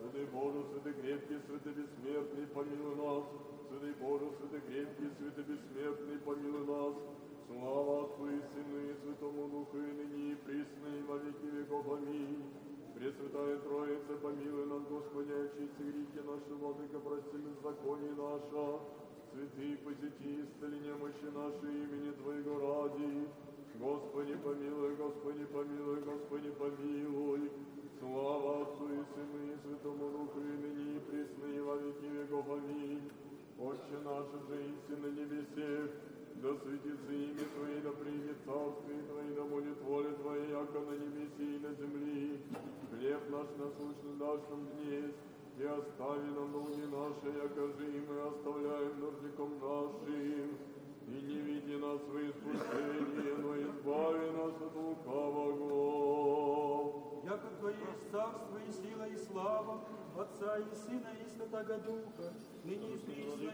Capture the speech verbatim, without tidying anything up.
Святый Боже, святый крепкий, святый бессмертный, помилуй нас. Святый Боже, святый крепкий, святый бессмертный, помилуй нас. Слава Отцу и Сыну и Святому Духу, и ныне и присно, и во веки веков. Аминь. Пресвятая Троица, помилуй нас, Господи, очисти грехи наши, Владыка, прости беззаконие наше. Святые, посети, исцели немощи наши имени Твоего ради. Господи, помилуй, Господи, помилуй, Господи, помилуй. Слава Отцу и Сыну и Святому Духу, и ныне и присно, и во веки веков. Аминь. Отче наш, же иси на небесех, да светится имя Твое, да придет царствие Твое, да будет воля Твоя, яко на небесе и на земли. Хлеб наш насущный дашь нам днесь, и остави нам долги наши, яко же и мы оставляем должником нашим. И не веди нас в искушение, но избави нас от лукавого. Яко Твое есть царство и сила и слава, Отца и Сына и Святаго Духа, ныне и присно